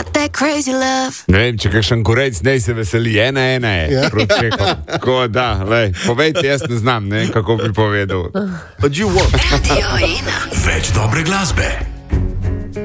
Ne vem, če kakšen korejc ne se veseli, ena je, proti Čehom. Tako da, povejte, jaz ne znam, ne, kako bi povedal. Radio 1. Več dobre glasbe.